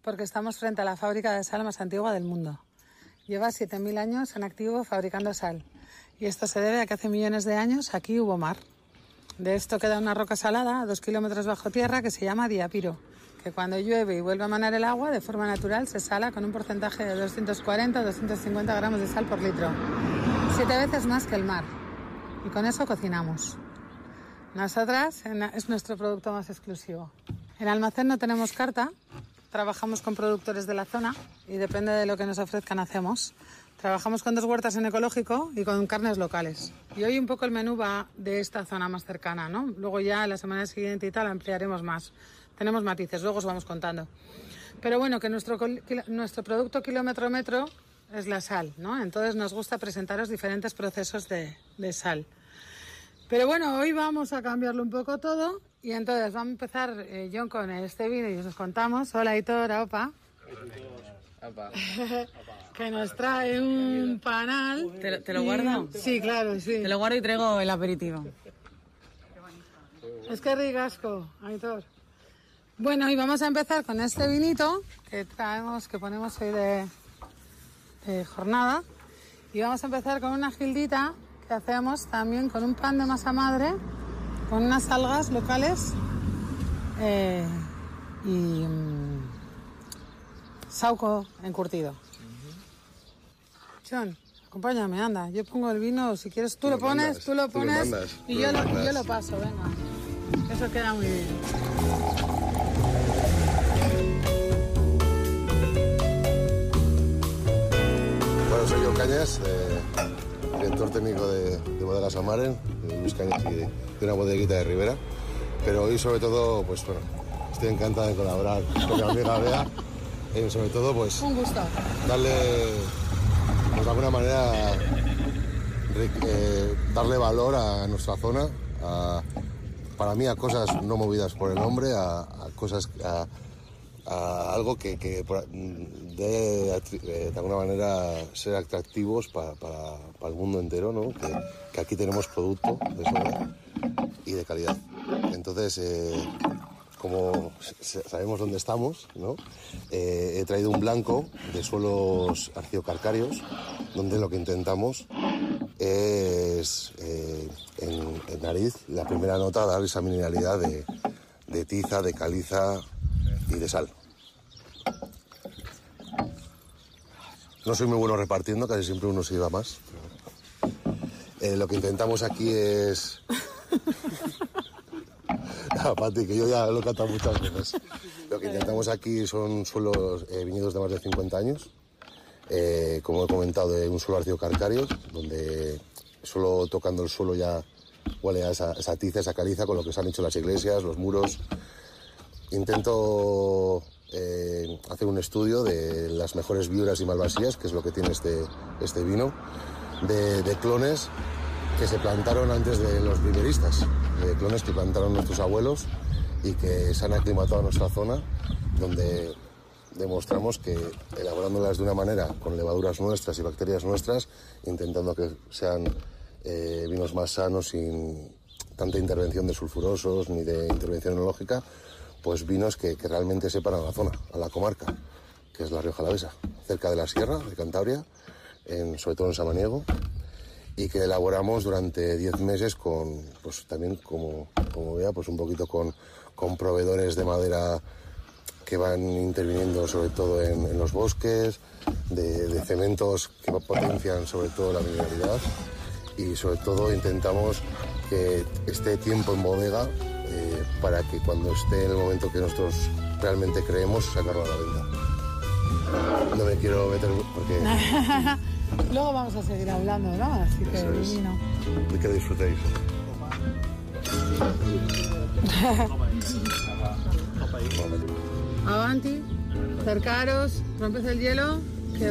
porque estamos frente a la fábrica de sal más antigua del mundo. Lleva 7000 años en activo fabricando sal. Y esto se debe a que hace millones de años aquí hubo mar. De esto queda una roca salada a 2 kilómetros bajo tierra que se llama diapiro, que cuando llueve y vuelve a manar el agua, de forma natural se sala con un porcentaje de 240 o 250 gramos de sal por litro. 7 veces más que el mar. Y con eso cocinamos. Nosotras es nuestro producto más exclusivo. En almacén no tenemos carta, trabajamos con productores de la zona y depende de lo que nos ofrezcan hacemos. Trabajamos con 2 huertas en ecológico y con carnes locales. Y hoy un poco el menú va de esta zona más cercana, ¿no? Luego ya la semana siguiente y tal ampliaremos más. Tenemos matices, luego os vamos contando. Pero bueno, que nuestro producto kilómetro metro es la sal, ¿no? Entonces nos gusta presentaros diferentes procesos de sal. Pero bueno, hoy vamos a cambiarlo un poco todo y entonces vamos a empezar, John, con este vino y os contamos. Hola, Aitor, opa. Opa. Que nos trae un panal. ¿Te lo guardo? Sí, claro, sí. Te lo guardo y traigo el aperitivo. Es que ricasco, Aitor. Bueno, y vamos a empezar con este vinito que traemos, que ponemos hoy de jornada. Y vamos a empezar con una gildita que hacemos también con un pan de masa madre, con unas algas locales y sauco encurtido. John, acompáñame, anda. Yo pongo el vino, si quieres tú lo pones y yo lo paso, venga. Eso queda muy bien. Bueno, soy John Cañas, director técnico de Bodegas Amaren, de Luis Cañas y de una bodeguita de Ribera. Pero hoy sobre todo, pues bueno, estoy encantado de colaborar con mi amiga Bea. Sobre todo, pues un gusto. Darle, pues de alguna manera, darle valor a nuestra zona, para mí a cosas no movidas por el hombre, a cosas, a algo que de alguna manera ser atractivos para el mundo entero, ¿no? Que aquí tenemos producto de sobra y de calidad. Entonces, como sabemos dónde estamos, ¿no? He traído un blanco de suelos arciocarcarios, donde lo que intentamos es en nariz, la primera nota, dar esa mineralidad de tiza, de caliza y de sal. No soy muy bueno repartiendo, casi siempre uno se lleva más. Lo que intentamos aquí es... Pati, que yo ya lo he cantado muchas veces. Lo que intentamos aquí son suelos viñedos de más de 50 años. Como he comentado, de un suelo arciocarcario, donde solo tocando el suelo ya huele a esa tiza, esa caliza, con lo que se han hecho las iglesias, los muros. Intento hacer un estudio de las mejores viuras y malvasías, que es lo que tiene este vino, de clones que se plantaron antes de los viveristas, de clones que plantaron nuestros abuelos y que se han aclimatado a nuestra zona, donde demostramos que elaborándolas de una manera con levaduras nuestras y bacterias nuestras, intentando que sean vinos más sanos, sin tanta intervención de sulfurosos ni de intervención enológica, pues vinos que realmente sepan a la zona, a la comarca, que es la Rioja Alavesa, cerca de la Sierra de Cantabria, sobre todo en Samaniego, y que elaboramos durante 10 meses con, pues también como vea, pues un poquito con proveedores de madera que van interviniendo sobre todo en los bosques, de cementos que potencian sobre todo la mineralidad, y sobre todo intentamos que esté tiempo en bodega para que cuando esté en el momento que nosotros realmente creemos, sacarlo a la venta. No me quiero meter porque... Luego vamos a seguir hablando, ¿no? Así que divino. Y que disfrutéis. Avanti, cercaros, rompes el hielo.